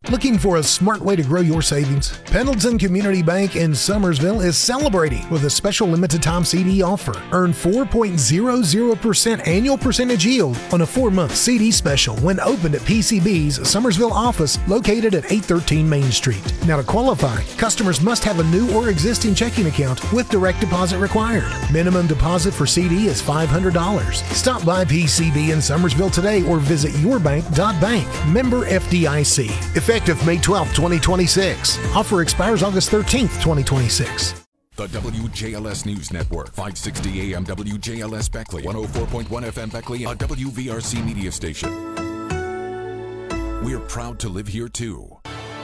Looking for a smart way to grow your savings? Pendleton Community Bank in Summersville is celebrating with a special limited time CD offer. Earn 4.00% annual percentage yield on a 4-month CD special when opened at PCB's Summersville office located at 813 Main Street. Now to qualify, customers must have a new or existing checking account with direct deposit required. Minimum deposit for CD is $500. Stop by PCB in Summersville today or visit yourbank.bank. Member FDIC. Effective May 12, 2026. Offer expires August 13th, 2026. The WJLS News Network, 560 AM WJLS Beckley, 104.1 FM Beckley, a WVRC media station. We're proud to live here too.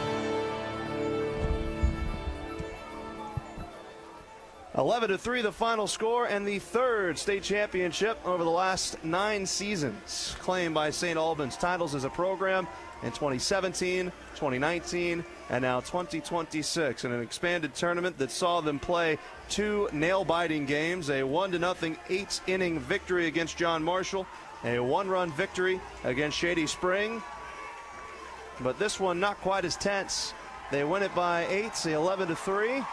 (11-3) the final score, and the third state championship over the last 9 seasons claimed by St. Albans. Titles as a program in 2017, 2019, and now 2026 in an expanded tournament that saw them play 2 nail-biting games, a 1-0 8th-inning victory against John Marshall, a 1-run victory against Shady Spring. But this one not quite as tense. They win it by 8, 11-3.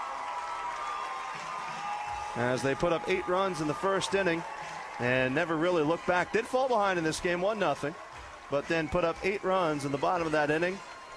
As they put up 8 runs in the first inning and never really looked back. Did fall behind in this game 1-0, but then put up 8 runs in the bottom of that inning.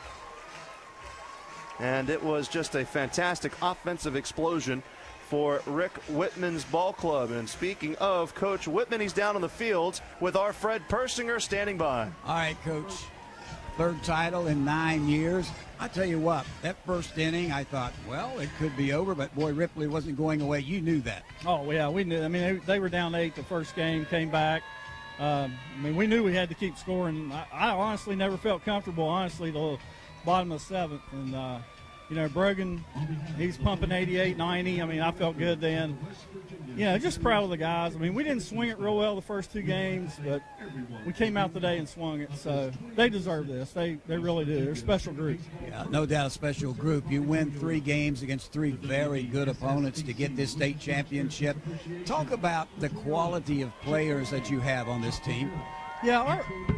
And it was just a fantastic offensive explosion for Rick Whitman's ball club. And speaking of Coach Whitman, he's down on the field with our Fred Persinger standing by. All right, Coach. 3rd title in 9 years. I tell you what, that first inning, I thought, well, it could be over, but boy, Ripley wasn't going away. You knew that. Oh, yeah, we knew. I mean, they were down 8 the first game, came back. I mean, we knew we had to keep scoring. I honestly never felt comfortable, the bottom of the 7th. And, Brogan, he's pumping 88, 90. I mean, I felt good then. Just proud of the guys. I mean, we didn't swing it real well the first 2 games, but we came out today and swung it. So they deserve this. They really do. They're a special group. Yeah, no doubt a special group. You win 3 games against 3 very good opponents to get this state championship. Talk about the quality of players that you have on this team. Yeah,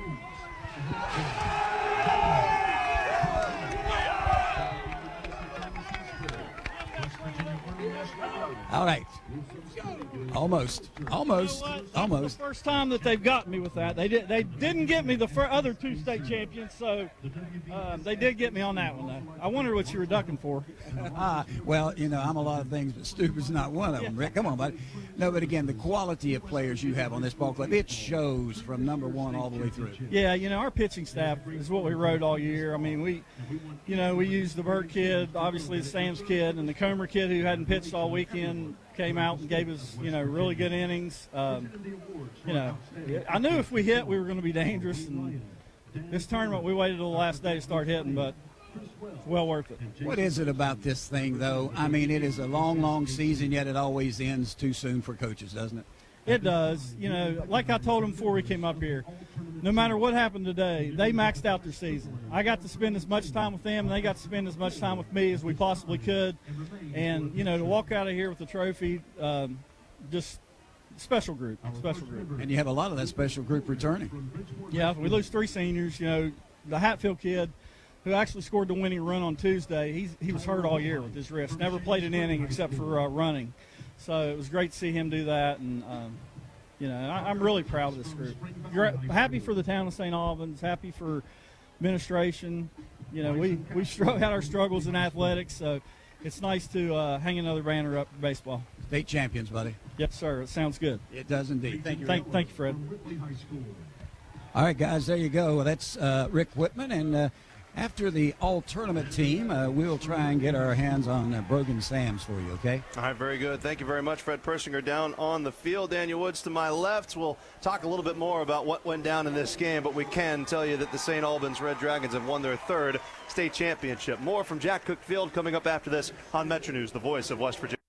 all right. Almost. The first time that they've gotten me with that. They didn't get me the other 2 state champions, so they did get me on that one, though. I wondered what you were ducking for. Well, I'm a lot of things, but stupid's not one of them, Rick. Come on, buddy. No, but again, the quality of players you have on this ball club, it shows from number 1 all the way through. Yeah, our pitching staff is what we wrote all year. I mean, we used the Bird kid, obviously the Sam's kid, and the Comer kid who hadn't pitched all weekend came out and gave us, really good innings. I knew if we hit, we were going to be dangerous. And this tournament, we waited till the last day to start hitting, but it's well worth it. What is it about this thing, though? I mean, it is a long, long season, yet it always ends too soon for coaches, doesn't it? It does. Like I told them before we came up here, no matter what happened today, they maxed out their season. I got to spend as much time with them, and they got to spend as much time with me as we possibly could. And, to walk out of here with the trophy, just special group. And you have a lot of that special group returning. Yeah, we lose 3 seniors. The Hatfield kid, who actually scored the winning run on Tuesday, he was hurt all year with his wrist. Never played an inning except for running. So it was great to see him do that, and I'm really proud of this group. You're happy for the town of St. Albans, happy for administration. We had our struggles in athletics, so it's nice to hang another banner up for baseball. State champions, buddy. Yes, sir. It sounds good. It does indeed. Thank you. Thank you, Fred. All right, guys, there you go. That's Rick Whitman, and after the all-tournament team, we'll try and get our hands on Brogan Sam's for you, okay? All right, very good. Thank you very much, Fred Persinger, down on the field. Daniel Woods to my left. We'll talk a little bit more about what went down in this game, but we can tell you that the St. Albans Red Dragons have won their 3rd state championship. More from Jack Cook Field coming up after this on Metro News, the voice of West Virginia.